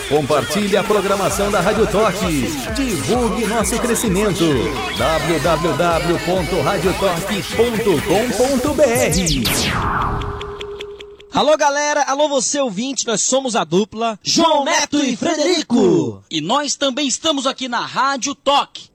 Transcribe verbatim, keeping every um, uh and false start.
Compartilhe a programação da Rádio Toque. Divulgue nosso crescimento. w w w ponto radio toque ponto com ponto b r. Alô galera, alô você ouvinte, nós somos a dupla João Neto e Frederico. E nós também estamos aqui na Rádio Toque.